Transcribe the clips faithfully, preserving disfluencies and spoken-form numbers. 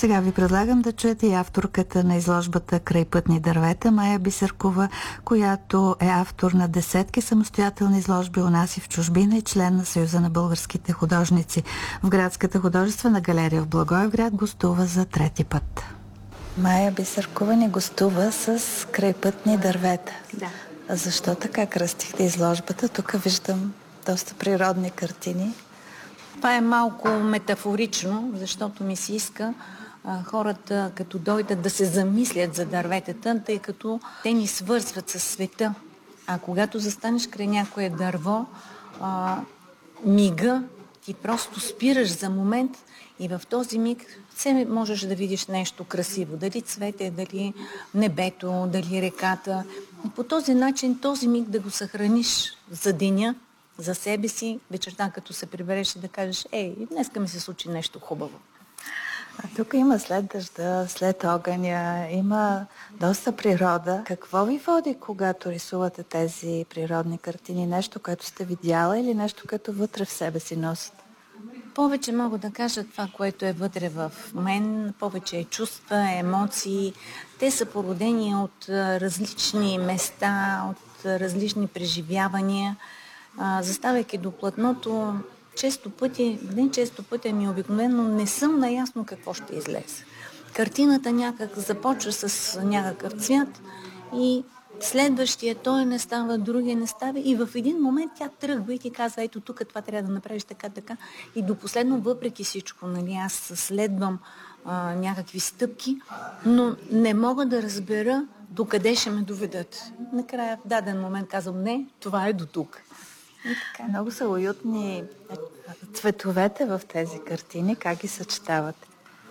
Сега ви предлагам да чуете и авторката на изложбата "Крайпътни дървета" Мая Бисеркова, която е автор на десетки самостоятелни изложби у нас и в чужбина и член на Съюза на българските художници. В Градската художествена галерия в Благоевград гостува за трети път. Мая Бисеркова ни гостува с "Крайпътни дървета". Да. А защо така кръстихте изложбата? Тук виждам доста природни картини. Това е малко метафорично, защото ми се иска а, хората, като дойдат, да се замислят за дърветата, тъй като те ни свързват със света. А когато застанеш край някое дърво, а, мига, ти просто спираш за момент и в този миг все можеш да видиш нещо красиво. Дали цвете, дали небето, дали реката. И по този начин този миг да го съхраниш за деня, за себе си, вечерта като се прибереш и да кажеш: ей, днеска ми се случи нещо хубаво. А тук има след дъжда, след огъня, има доста природа. Какво ви води, когато рисувате тези природни картини? Нещо, което сте видяла или нещо, което вътре в себе си носите? Повече мога да кажа това, което е вътре в мен, повече е чувства, емоции. Те са породени от различни места, от различни преживявания. А, заставайки до платното, често пъти, не често пъти, ами обикновено не съм наясно какво ще излезе. Картината някак започва с някакъв цвят и следващия той не става, другия не става и в един момент тя тръгва и ти казва: ето тук това трябва да направиш така, така. И до последно, въпреки всичко, нали, аз следвам а, някакви стъпки, но не мога да разбера докъде ще ме доведат. Накрая в даден момент казвам: не, това е до тук. Така. Много са уютни цветовете в тези картини. Как ги съчетавате?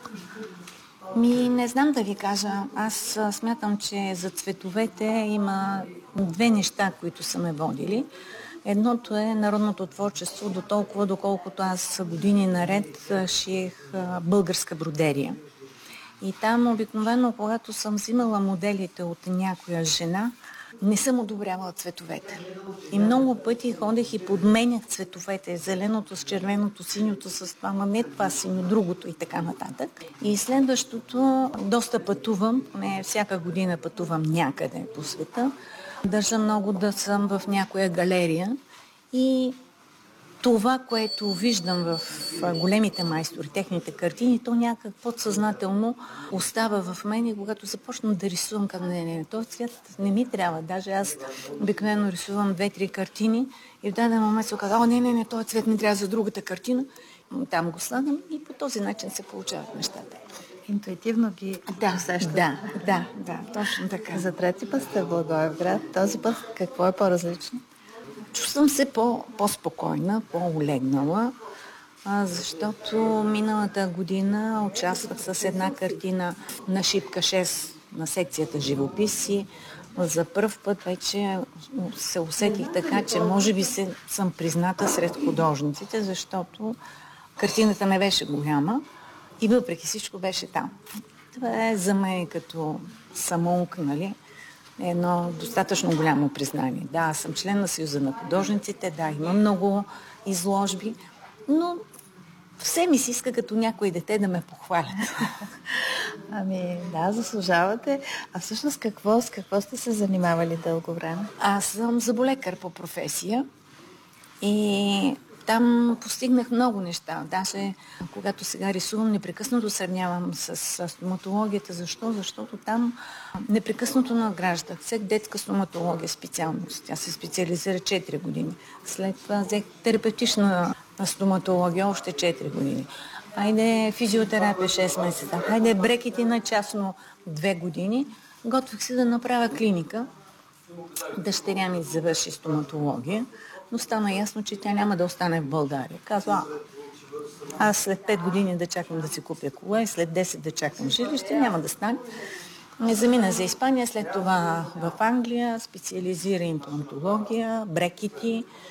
Ми, не знам да ви кажа. Аз смятам, че за цветовете има две неща, които са ме водили. Едното е народното творчество, до толкова, доколкото аз години наред шиех българска бродерия. И там обикновено, когато съм взимала моделите от някоя жена, не съм одобрявала цветовете. И много пъти ходех и подменях цветовете. Зеленото с червеното, синьото с това, ма не това синьо, другото и така нататък. И следващото, доста пътувам, не всяка година пътувам някъде по света. Държа много да съм в някоя галерия и това, което виждам в големите майстори, техните картини, то някак подсъзнателно остава в мен и когато започна да рисувам, към не, не, не, този цвят не ми трябва. Даже аз обикновено рисувам две-три картини и в даден момент се казва: о, не, не, не, този цвет ми трябва за другата картина. Там го слагам и по този начин се получават нещата. Интуитивно ги да, усещате. Да, да, да, точно така. За трети път сте в Благоевград. Този път какво е по-различно? Чувствам се по, по-спокойна, по-улегнала, защото миналата година участвах с една картина на Шипка шест на секцията живописи. За пръв път вече се усетих така, че може би се, съм призната сред художниците, защото картината не беше голяма и въпреки всичко беше там. Това е за мен като самоук, нали? Едно достатъчно голямо признание. Да, аз съм член на Съюза на художниците, да, има много изложби, но все ми се иска като някой дете да ме похвалят. Ами, да, заслужавате. А всъщност какво, с какво сте се занимавали дълго време? Аз съм зъболекар по професия и там постигнах много неща. Даже когато сега рисувам, непрекъснато сравнявам с стоматологията. Защо? Защото там непрекъснато надграждах. Всех детска стоматология специалност. Тя се специализира четири години. След това взех терапевтична стоматология още четири години. Айде физиотерапия шест месеца. Айде брекети на частно две години. Готвих се да направя клиника. Дъщеря ми завърши стоматология, но стана ясно, че тя няма да остане в България. Казва: аз след пет години да чакам да си купя кола и след десет да чакам жилище, няма да стане. Не замина за Испания, след това в Англия, специализира имплантология, брекети